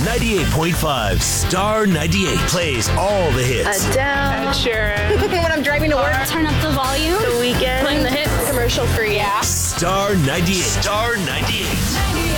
98.5 Star 98 plays all the hits. Adele. Ed Sheeran. When I'm driving to work. Turn up the volume. The Weeknd. Playing the hits. Commercial free. Yeah. Star 98. Star 98.